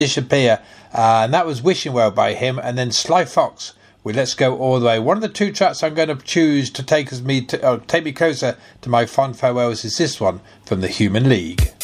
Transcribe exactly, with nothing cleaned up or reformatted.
Disappear, uh, and that was Wishing Well by him. And then Sly Fox with Let's Go All the Way. One of the two tracks I'm going to choose to take us me to, uh, take me closer to my fond farewells is this one from the Human League.